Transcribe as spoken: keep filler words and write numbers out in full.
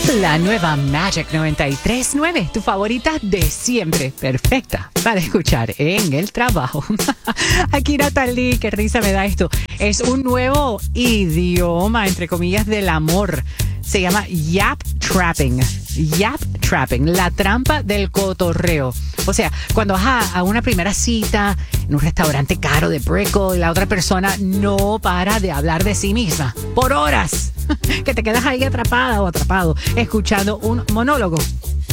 La nueva Magic noventa y tres punto nueve, tu favorita de siempre, perfecta para escuchar en el trabajo. Aquí Natalie, qué risa me da esto. Es un nuevo idioma, entre comillas, del amor. Se llama Yap Trapping. Yap Trapping, la trampa del cotorreo. O sea, cuando vas a, a una primera cita en un restaurante caro de Brickell y la otra persona no para de hablar de sí misma por horas, que te quedas ahí atrapada o atrapado escuchando un monólogo.